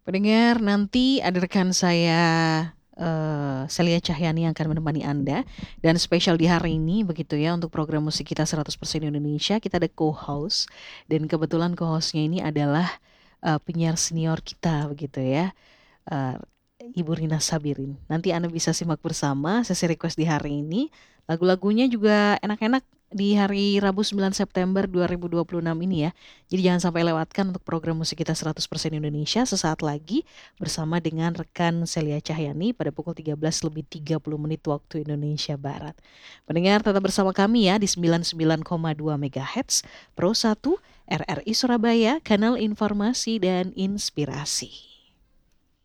Pendengar, nanti ada rekan saya, Celia Cahyani yang akan menemani Anda. Dan spesial di hari ini begitu ya, untuk program musik kita 100% Indonesia, kita ada co-host. Dan kebetulan co-hostnya ini adalah penyiar senior kita begitu ya, eh, Ibu Rina Sabirin. Nanti Anda bisa simak bersama sesi request di hari ini. Lagu-lagunya juga enak-enak di hari Rabu 9 September 2026 ini ya. Jadi jangan sampai lewatkan untuk program musik kita 100% Indonesia sesaat lagi bersama dengan rekan Celia Cahyani pada pukul 13 lebih 30 menit waktu Indonesia Barat. Pendengar tetap bersama kami ya di 99,2 MHz Pro 1 RRI Surabaya, kanal informasi dan inspirasi.